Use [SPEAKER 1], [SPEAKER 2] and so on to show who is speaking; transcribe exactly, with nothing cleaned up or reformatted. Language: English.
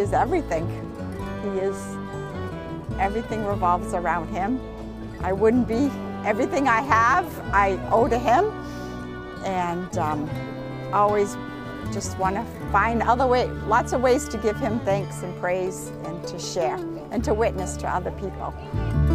[SPEAKER 1] is everything. He is, everything revolves around him. I wouldn't be, everything I have, I owe to him. And um, always just want to find other ways, lots of ways to give him thanks and praise and to share and to witness to other people.